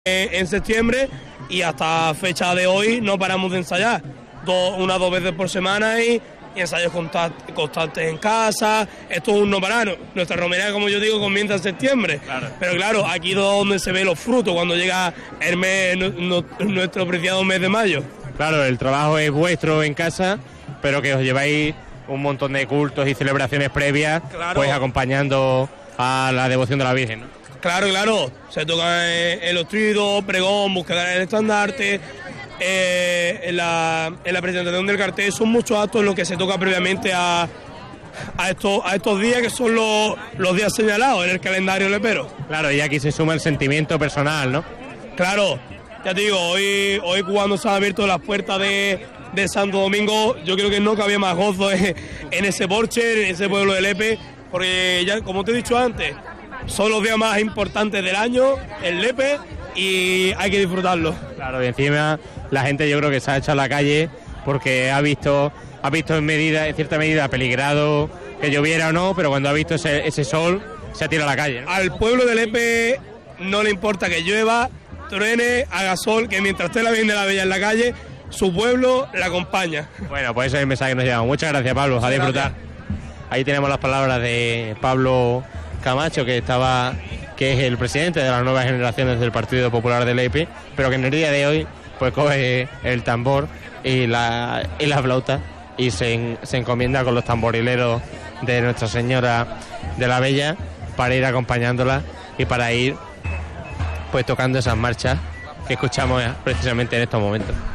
en septiembre y hasta fecha de hoy no paramos de ensayar, una o dos veces por semana y ensayos constantes en casa. Esto es un no parar. Nuestra romería, como yo digo, comienza en septiembre. Claro. Pero claro, aquí es donde se ven los frutos, cuando llega el mes, nuestro preciado mes de mayo. Claro, el trabajo es vuestro en casa, pero que os lleváis un montón de cultos y celebraciones previas, claro, pues acompañando a la devoción de la Virgen, ¿no? Claro, se toca el ostrido, pregón, búsqueda del estandarte, en la presentación del cartel. Son muchos actos en los que se toca previamente a estos días, que son los días señalados en el calendario lepero. Claro, y aquí se suma el sentimiento personal, ¿no? Claro, ya te digo, hoy cuando se han abierto las puertas de Santo Domingo, yo creo que no cabía más gozo en ese porche, en ese pueblo de Lepe, porque ya, como te he dicho antes, son los días más importantes del año, el Lepe, y hay que disfrutarlo. Claro, y encima la gente yo creo que se ha echado a la calle porque ha visto en cierta medida peligrado que lloviera o no, pero cuando ha visto ese sol se ha tirado a la calle, ¿no? Al pueblo de Lepe no le importa que llueva, truene, haga sol, que mientras esté la Virgen de la Bella en la calle, su pueblo la acompaña. Bueno, pues ese es el mensaje que nos llevamos. Muchas gracias, Pablo, a disfrutar. Ahí tenemos las palabras de Pablo Camacho, que es el presidente de las nuevas generaciones del Partido Popular de Lepe, pero que en el día de hoy pues coge el tambor y la flauta y se encomienda con los tamborileros de Nuestra Señora de la Bella para ir acompañándola y para ir pues tocando esas marchas que escuchamos precisamente en estos momentos.